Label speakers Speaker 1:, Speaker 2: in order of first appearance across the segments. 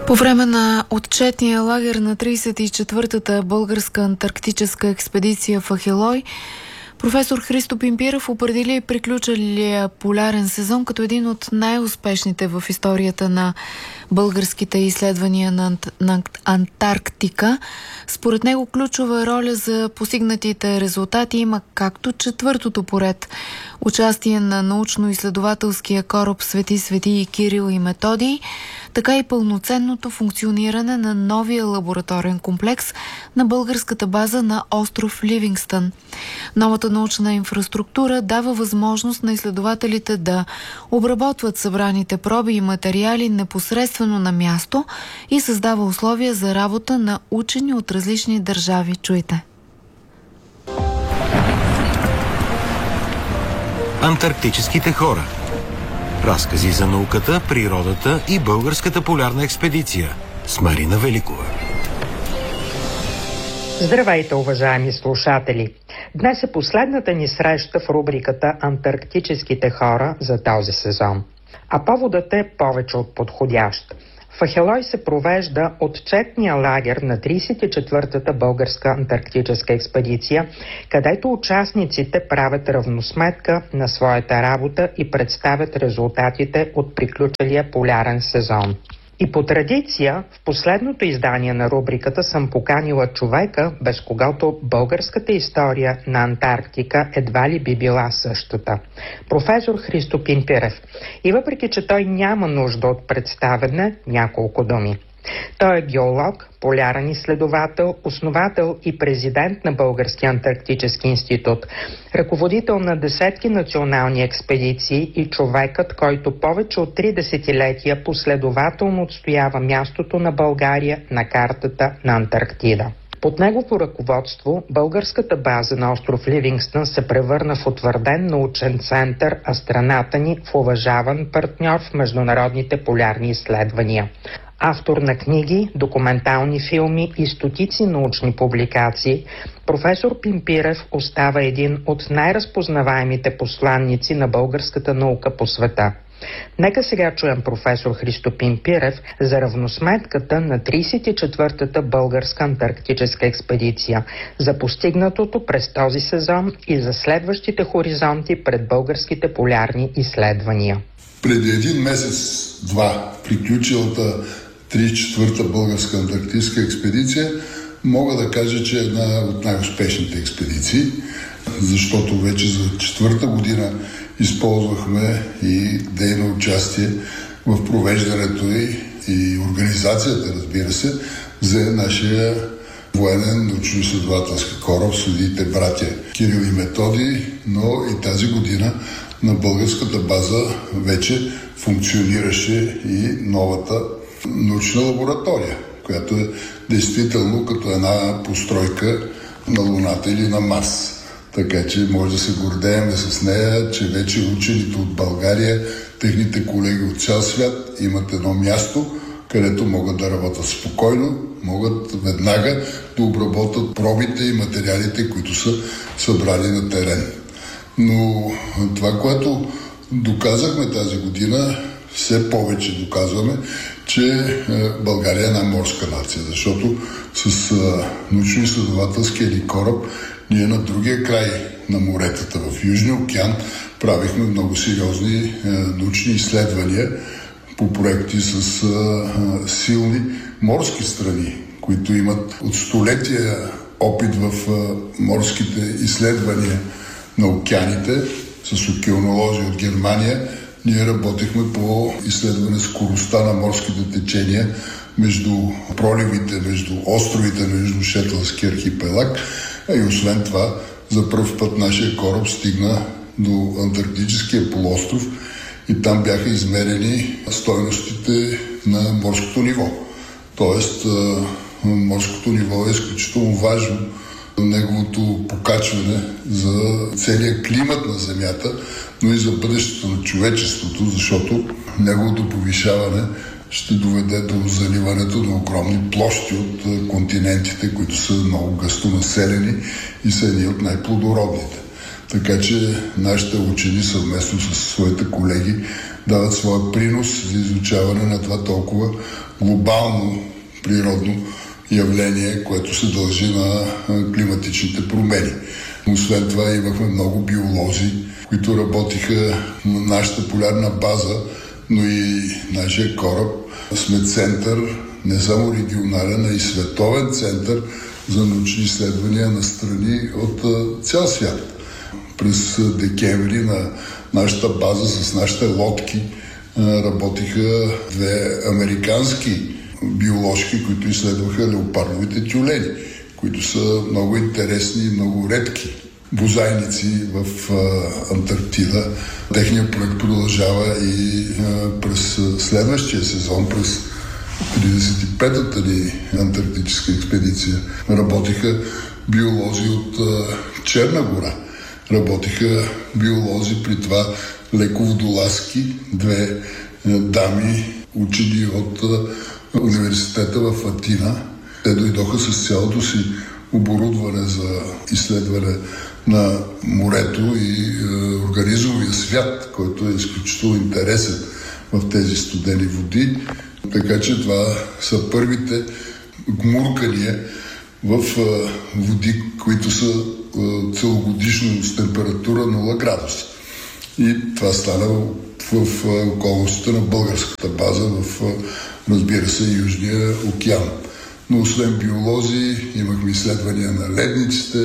Speaker 1: По време на отчетния лагер на 34-та българска антарктическа експедиция в Ахелой, професор Христо Пимпиров определи приключилия полярен сезон като един от най-успешните в историята на българските изследвания на Антарктика. Според него ключова роля за постигнатите резултати има както четвъртото поред участие на научно-изследователския кораб Свети и Кирил и Методий, така и пълноценното функциониране на новия лабораторен комплекс на българската база на остров Ливингстън. Новата научна инфраструктура дава възможност на изследователите да обработват събраните проби и материали непосредствено на място и създава условия за работа на учени от различни държави. Чуйте.
Speaker 2: Антарктическите хора. Разкази за науката, природата и българската полярна експедиция с Марина Великова.
Speaker 3: Здравейте, уважаеми слушатели! Днес е последната ни среща в рубриката Антарктическите хора за този сезон. А поводът е повече от подходящ. В Ахелой се провежда отчетния лагер на 34-та българска антарктическа експедиция, където участниците правят равносметка на своята работа и представят резултатите от приключилия полярен сезон. И по традиция, в последното издание на рубриката съм поканила човека, без когото българската история на Антарктика едва ли би била същата. Професор Христо Пимпиров. И въпреки, че той няма нужда от представяне, няколко думи. Той е геолог, полярен изследовател, основател и президент на Българския антарктически институт, ръководител на десетки национални експедиции и човекът, който повече от 3 десетилетия последователно отстоява мястото на България на картата на Антарктида. Под негово ръководство българската база на остров Ливингстън се превърна в утвърден научен център, а страната ни в уважаван партньор в международните полярни изследвания. Автор на книги, документални филми и стотици научни публикации, професор Пимпиров остава един от най-разпознаваемите посланници на българската наука по света. Нека сега чуем професор Христо Пимпиров за равносметката на 34-та българска антарктическа експедиция, за постигнатото през този сезон и за следващите хоризонти пред българските полярни изследвания.
Speaker 4: Преди един месец-два приключилата 34-та българска антарктическа експедиция мога да кажа, че е една от най-успешните експедиции, защото вече за четвърта година използвахме и дейно участие в провеждането и организацията, разбира се, за нашия военен научно-изследователски кораб Светите братя Кирил и Методий, но и тази година на българската база вече функционираше и новата научна лаборатория, която е действително като една постройка на Луната или на Марс. Така че може да се гордеем с нея, че вече учените от България, техните колеги от цял свят имат едно място, където могат да работят спокойно, могат веднага да обработят пробите и материалите, които са събрали на терен. Но това, което доказахме тази година, все повече доказваме, че България е една морска нация, защото с научно-изследователския ни кораб ние на другия край на моретата в Южния океан правихме много сериозни научни изследвания по проекти с силни морски страни, които имат от столетия опит в морските изследвания на океаните. С океанолози от Германия ние работихме по изследване скоростта на морските течения между проливите, между островите на Южно-Шетландския архипелаг. И освен това, за пръв път нашия кораб стигна до Антарктическия полуостров и там бяха измерени стойностите на морското ниво. Тоест, морското ниво е изключително важно. Неговото покачване за целия климат на Земята, но и за бъдещето на човечеството, защото неговото повишаване ще доведе до заливането на огромни площи от континентите, които са много гъсто населени и са едни от най-плодородните. Така че нашите учени съвместно с своите колеги дават своя принос за изучаване на това толкова глобално природно явление, което се дължи на климатичните промени. Освен това имахме много биолози, които работиха на нашата полярна база, но и нашия кораб сме център, не само регионален, а и световен център за научни изследвания на страни от цял свят. През декември на нашата база с нашите лодки работиха две американски биоложки, които изследваха леопардовите тюлени, които са много интересни и много редки бозайници в Антарктида. Техният проект продължава и през следващия сезон, през 35-та ни антарктическа експедиция. Работиха биолози от Черна гора. Работиха биолози, при това леко водолазки, две дами, учени от университета в Атина. Те дойдоха с цялото си оборудване за изследване на морето и организмовия свят, който е изключително интересен в тези студени води. Така че това са първите гмуркания в води, които са целогодишно с температура 0 градуса. И това стана в околността на българската база, в, разбира се, Южния океан. Но освен биолози, имахме изследвания на ледниците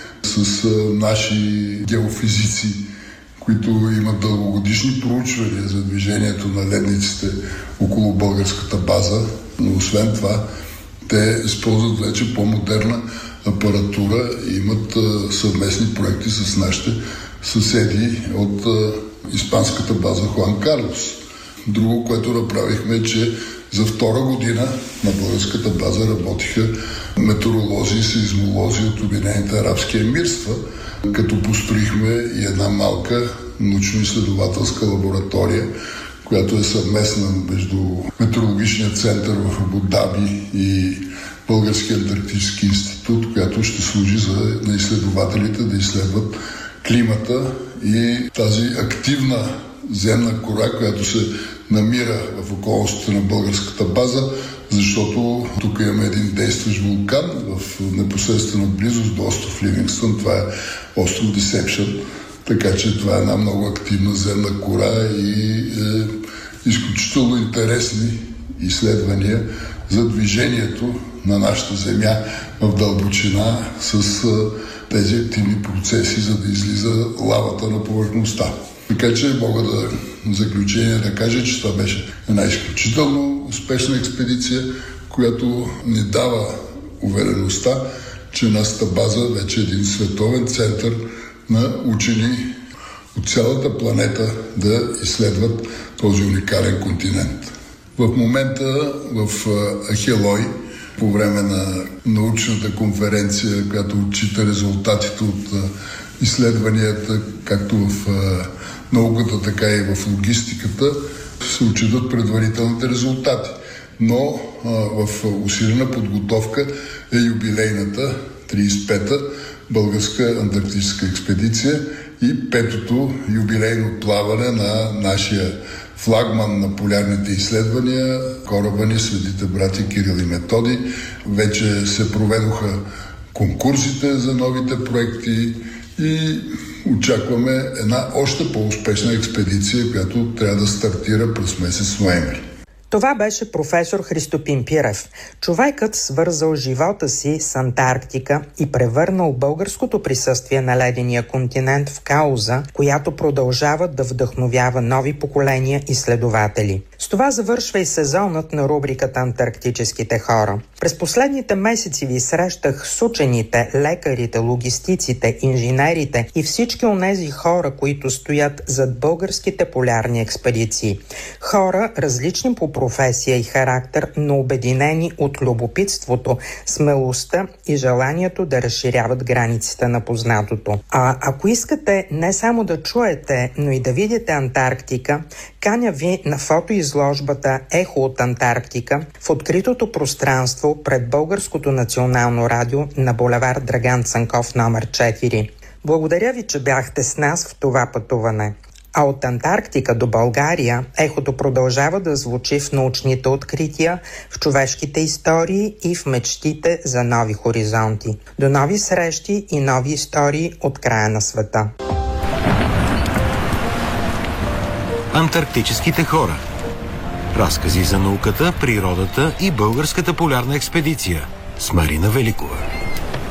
Speaker 4: с наши геофизици, които имат дългогодишни проучвания за движението на ледниците около българската база. Но освен това, те използват вече по-модерна апаратура и имат съвместни проекти с нашите съседи от испанската база Хуан Карлос. Друго, което направихме, че за втора година на българската база работиха метеоролози и сейзмолози от Обединените арабски емирства, като построихме и една малка научно-изследователска лаборатория, която е съвместна между Метеорологичния център в Абу Даби и Българския антарктически институт, която ще служи на изследователите да изследват климата и тази активна земна кора, която се намира в околностите на българската база, защото тук имаме един действащ вулкан в непосредствена близост до остров Ливингстън. Това е остров Десепшън, така че това е една много активна земна кора и изключително интересни изследвания за движението на нашата Земя в дълбочина с тези активни процеси, за да излиза лавата на повърхността. Така че мога да в заключение да кажа, че това беше една изключително успешна експедиция, която ни дава увереността, че нашата база вече е един световен център на учени от цялата планета да изследват този уникален континент. В момента в Ахелой, по време на научната конференция, която отчита резултатите от изследванията, както в науката, така и в логистиката, се отчитат предварителните резултати. Но в усилена подготовка е юбилейната 35-та българска антарктическа експедиция и 5-то юбилейно плаване на нашия флагман на полярните изследвания, кораба ни Светите братя Кирил и Методий. Вече се проведоха конкурсите за новите проекти и очакваме една още по-успешна експедиция, която трябва да стартира през месец ноември.
Speaker 3: Това беше професор Христо Пимпирев, човекът свързал живота си с Антарктика и превърнал българското присъствие на ледения континент в кауза, която продължава да вдъхновява нови поколения изследователи. С това завършва и сезонът на рубриката Антарктическите хора. През последните месеци ви срещах с учените, лекарите, логистиците, инженерите и всички онези хора, които стоят зад българските полярни експедиции. Хора, различни по професия и характер, но обединени от любопитството, смелостта и желанието да разширяват границите на познатото. А ако искате не само да чуете, но и да видите Антарктика, каня ви на фотоизложбата «Ехо от Антарктика» в откритото пространство пред Българското национално радио на булевард Драган Цанков номер 4. Благодаря ви, че бяхте с нас в това пътуване. А от Антарктика до България ехото продължава да звучи в научните открития, в човешките истории и в мечтите за нови хоризонти. До нови срещи и нови истории от края на света.
Speaker 2: Антарктическите хора. Разкази за науката, природата и българската полярна експедиция с Марина Великова.